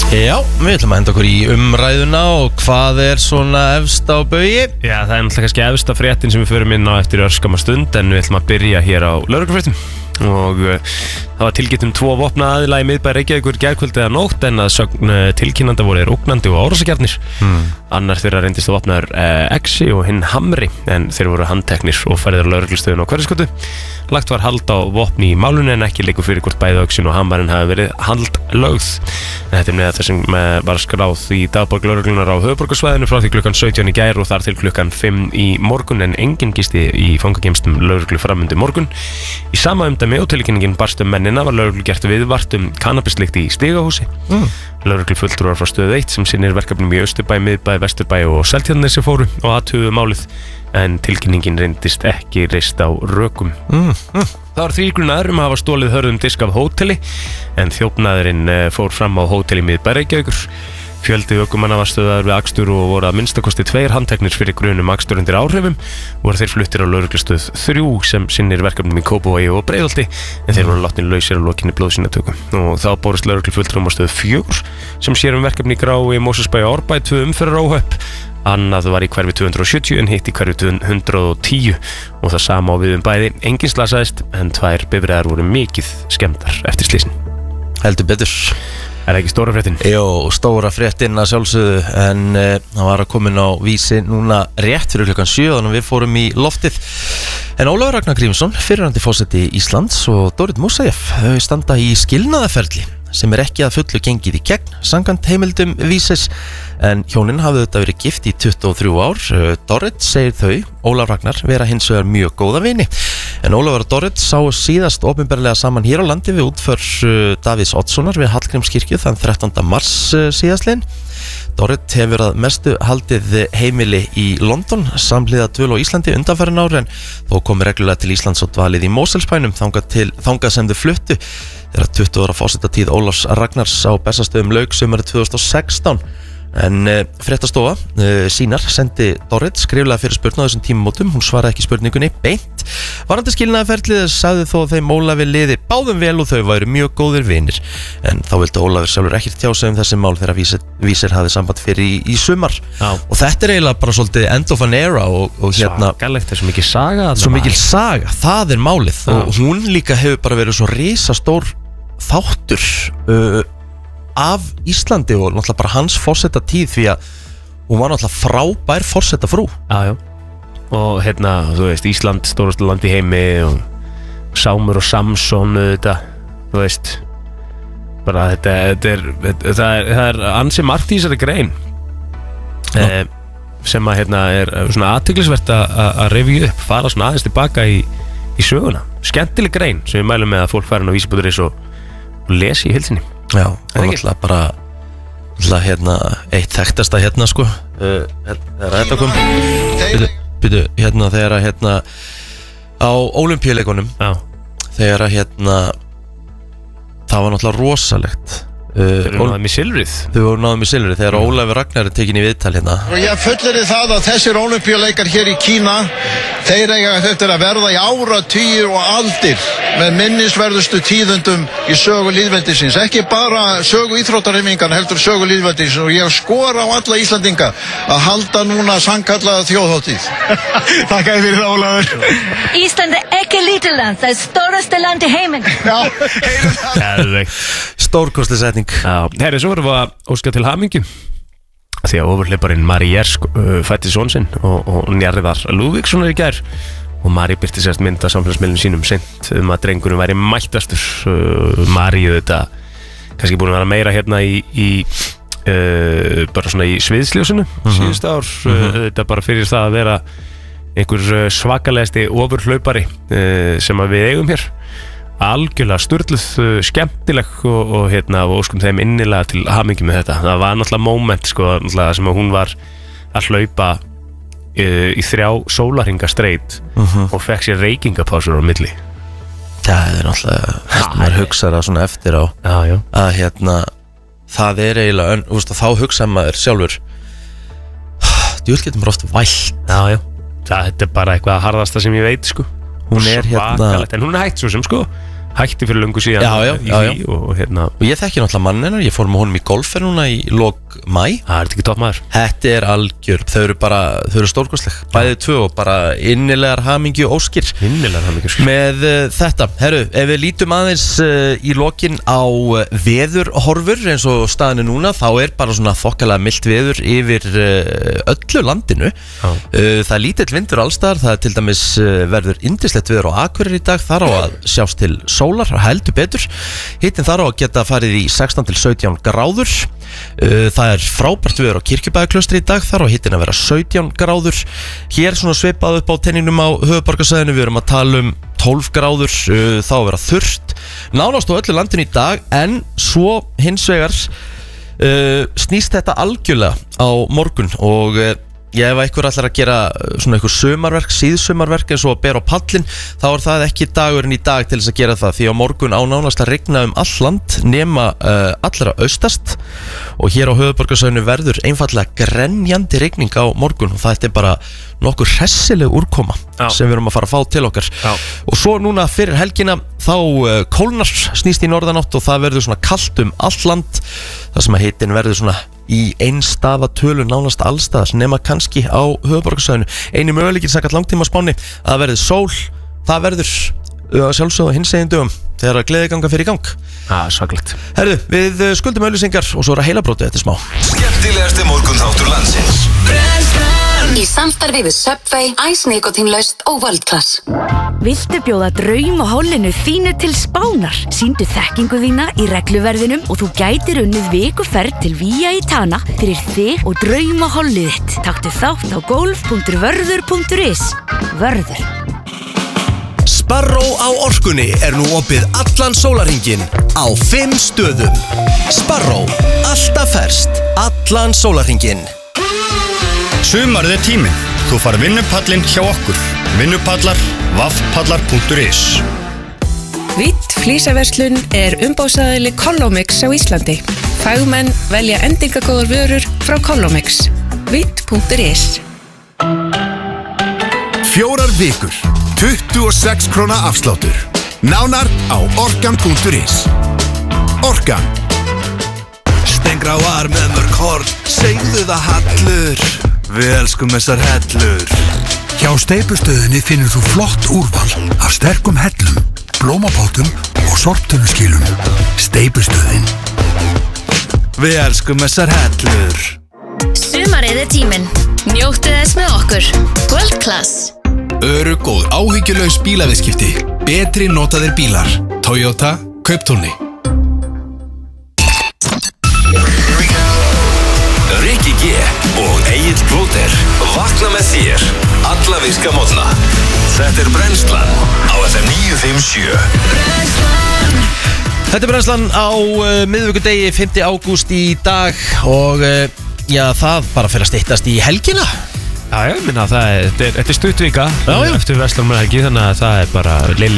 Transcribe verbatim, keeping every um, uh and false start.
Já, við ætlum að henda okkur í umræðuna og hvað er svona efst á baugi? Já, það er náttúrulega kannski efst af fréttin sem við förum inn á eftir örskama stund, en við ætlum að byrja hér á lögreglufréttum. Og uh, það var tilkynnt um tvo vopna aðila í miðbæ Reykjavíkur gærkvöld eða nótt, en að sögn uh, tilkynnanda voru þeir ógnandi og árásargjarnir. Hmm. Annar þeirra reyndist að vopnaður uh, Exi og hinn Hamri, en þeir voru handteknir og færðir á lögreglustöðun á Hverfisgötu. Lagt var hald á vopni í málunni, en ekki leikur fyrir hvort bæði Öxin og Hamarinn hafi verið haldlögð. Þetta er með það sem uh, var skráð í dagborg lögreglunar á höfuðborgarsvæðinu frá því klukkan sautján í gær og þar til klukkan fimm í morgun, en enginn gisti í fangageymslum lögreglu framundi morgun. Í sama umdæmi og tilkynningin barst um mennina var lögreglu gert viðvart um kannabislykt í Stigahúsi. Mm. Lögreglu fulltrúar frá stöð eitt sem sinnir verkefnum í Austurbæ, Miðbæ, Vesturbæ og Seltjarnarnesi fóru og athuguðu málið, en tilkynningin reyndist ekki reist á rökum. Mm. Mm. Það var þrír grunaðir um að hafa stólið hörðum disk af hóteli, en þjófnaðurinn fór fram á hóteli Miðbæ Reykjavíkur. Fjöldi ökumanna var stöðaður við akstur og voru að minnstakosti tveir handteknir fyrir grunum akstur undir áhrifum. Voru þeir fluttir á lögreglustöð þrjú sem sinnir verkefnum í Kópavogi og Breiðholti, en þeir voru látnir lausir á lokinni blóðsýnatöku. Og þá bárust lögreglufulltrúum á stöð fjögur sem sér um verkefni í Grái, Mosfellsbæ og Árbæ, tvö umferðaróhöpp. Annað var í hverfi tvö hundruð og sjötíu en hitt í hverfi tvö hundruð og tíu og það sama á við um bæði. Enginn slasaðist, en tvær bifreiðar voru mikið skemmdar eftir slysið. Heldur betur. Er það ekki stóra fréttin? Jó, stóra fréttin að sjálfsögðu, en uh, það var að komin á vísi núna rétt fyrir klukkan sjö, þannig við fórum í loftið. En Ólafur Ragnar Grímsson, fyrrverandi forseti Íslands, og Dorit Musaev, þau standa í skilnaðarferli sem er ekki að fullu gengið í gegn samkvæmt heimildum vísis, en hjónin hafði þetta verið gift í tuttugu og þrjú ár. Dorit segir þau, Ólafur Ragnar, vera hins vegar mjög góða vini, en Ólafur og Dorit sáu síðast opinberlega saman hér á landi við útför Davíðs Oddssonar við Hallgrímskirkju þann þrettánda mars síðastliðinn. Dorit hefur að mestu haldið heimili í London samhliða dvöl á Íslandi undanfarin ár, en þó komi reglulega til Íslands og dvalið í Mosfellsbænum þangað, til, þangað sem þau fluttu þegar tuttugu ára forsetatíð Ólafs Ragnars á Bessastöðum lauk sumarið tvö þúsund og sextán. En uh, fréttastofa uh, sínar sendi Dorit skriflega fyrir spurn á þessum tímamótum. Hún svaraði ekki spurningunni beint. Varandi skilnaðarferlið sagði þó þeim Ólafi liði báðum vel og þau væru mjög góðir vinir, en þá vildi Ólafur sjálfur ekkert tjá sig um þessi mál þegar vísir, vísir hafði samband fyrir í, í sumar. Já. Og þetta er eiginlega bara svolítið end of an era og, og hérna svakalegt, það er svo mikil saga svo mikil saga, það er málið. Já. Og hún líka hefur bara verið svo risastór þáttur uh, af Íslandi og náttúrulega bara hans forsetatíð, því að hún var náttúrulega frábær forsetafrú. Já, já. Og hérna, þú veist, Ísland, stórastu land í heimi, og Sámur og Samson, þetta, þú veist, bara þetta, þetta er, þetta, það er, það er ansi margt í þessari grein eh, sem að, hérna, er svona athyglisvert að rifja upp, fara svona aðeins tilbaka í, í söguna. Skemmtileg grein sem við mælum með að fólk fara inn á vísi punktur is og, og lesi í heilsinni. Já, og náttúrulega bara náttúrulega hérna, eitt þekktasta hérna sko uh, þegar þetta kom byrju, byrju, hérna þegar að hérna á Ólympíuleikunum þegar að hérna það var náttúrulega rosalegt. Þau voru náðum í silfrið Þau voru náðum í silfrið þegar Ólafur Ragnar er tekin í viðtal hérna. Og ég fullyrði það að þessir Ólympíuleikar hér í Kína, þeir eiga þetta að verða í áratugir og aldir með minnisverðustu tíðundum í sögu lýðveldisins, ekki bara sögu íþróttahreyfingan heldur sögu lýðveldisins, og ég skora á alla Íslandinga að halda núna sannkallaða þjóðhátíð. Takk fyrir það, Ólafur. Ísland er ekki lítið land, það er stórasta land í heiminn. Já, heyrðu það. Stórkostleg setning. Já, herri, svo vorum við að óska til hamingju því að ofurhlauparinn Mari Jers uh, fætti son sinn og, og Njarðar Lúðvíkssonar í gær, og Mari birti sérst mynd af samfélagsmiðlum sínum seint um að drengurinn væri mættastur. uh, Mari auðvitað kannski búin að vera meira hérna í, í uh, bara svona í sviðsljósinu uh-huh. síðust ár, uh-huh. auðvitað bara fyrir það að vera einhver svakalegasti ofurhlaupari uh, sem að við eigum hér. Algjörlega sturluð, skemmtileg og, og hérna, og óskum þeim innilega til hamingju með þetta. Það var náttúrulega moment sko, náttúrulega sem að hún var að hlaupa uh, í þrjá sólarhinga streit uh-huh. og fekk sér reykingapásur á milli. Það er náttúrulega, maður hugsaður að svona eftir á já, já. að hérna, það er eiginlega, þú veist að þá hugsa maður sjálfur, djúl getur maður oft vælt. Já, já, það þetta er bara eitthvað að harðasta sem ég veit sko. Hún er hérna en hún er hægt svo sem sko hætti fyrir löngu síðan Já, já, í já, því já. Og, hérna, Og ég þekki náttúrulega mann hennar, ég fór með honum í golfer núna í lok mæ. það er ekki topp maður. Þetta er algjör, þau eru bara, þau eru stórkostleg, bæðið tvö og bara innilegar hamingju óskir Innilegar hamingju. með uh, þetta. Herru, ef við lítum aðeins uh, í lokin á uh, veðurhorfur eins og staðinu núna, þá er bara svona þokkalega milt veður yfir uh, öllu landinu. uh, Það er lítill vindur allstaðar, það er til dæmis uh, verður yndislegt veður á Akureyri í dag, þar á að sjást til sólar, heldur betur. Hittin þar á að geta farið í sextán til sautján gráður. uh, Það er frábært veður á Kirkjubæjarklaustri í dag, þar á hittin að vera sautján gráður. Hér svona svipað upp á tenninum á höfuðborgarsvæðinu, við erum að tala um tólf gráður, uh, þá að vera þurrt nánast á öllu landinu í dag. En svo hins vegar uh, snýst þetta algjörlega á morgun og uh, ég ef einhver ætlar að gera svona einhver sumarverk, síðsumarverk eins og að bera á pallin, þá er það ekki dagurinn í dag til þess að gera það, því á morgun á nánast að rigna um all land nema uh, allra austast og hér á höfuðborgarsvæðinu verður einfallega grenjandi rigning á morgun og það er bara nokkur hressileg úrkoma Já. sem við erum að fara að fá til okkar. Já. Og svo núna fyrir helgina þá uh, kólnar, snýst í norðanátt og það verður svona kalt um all land, það sem að hitin verður svona í einstafa tölu nánast allstaðar nema kannski á höfuðborgarsvæðinu. Einu möguleikinn samkvæmt langtíma spánni að það verður sól, það verður uh, sjálfsögðu á hinsegin dögum þegar að gleðiganga fyrir í gang. ah, Svaklegt. Herðu, við uh, skuldum auðlýsingar og svo er að heilabrótið eftir smá. Skemmtilegasti morgunþáttur landsins. Í samstarfi við Subway, Ice Nikotínlaust og World Class. Viltu bjóða draum og hólinu þínu til Spánar? Sýndu þekkingu þína í regluverðinum og þú gætir unnið vikuferð til Vía í Tana fyrir þig og draum og hólið þitt. Taktu þátt á golf punktur vörður punktur is. Vörður. Sparró á orkunni er nú opið allan sólarhringinn á fimm stöðum. Sparró, alltaf ferskt, allan sólarhringinn. Sumarið er tíminn. Þú far vinnupallinn hjá okkur. Vinnupallar, vaffpallar punktur is. Vitt flísaverslun er umbóðsaðili Colomix á Íslandi. Fagmenn velja endingagóðar vörur frá Colomix. Vitt punktur is. Fjórar vikur, tuttugu og sex króna afsláttur. Nánar á orkan punktur is. Orkan. Stengráar með mörg horn, segðu það hallur. Við elskum þessar hellur. Hjá Steypustöðinni finnur þú flott úrval af sterkum hellum, blómapottum og sortunuskilum. Steypustöðin. Við elskum þessar hellur. Sumarið er tíminn. Njóttu þess með okkur. World Class. Örugg og áhyggjulaus bílaviðskipti. Betri notaðir bílar. Toyota, Kauptúni. Rikki G og Egill Blóter vakna með þér alla virka morgna. Þetta er Brennslan á F M níu fimm sjö. Þetta er Brennslan á uh, miðvikudegi fimmta ágúst í dag og uh, já, það bara fyrir að styttast í helgina. Já, ég minna að það er, þetta er, þetta er stuttvika Já, já. eftir Vestlum með helgi, þannig að það er bara Lilli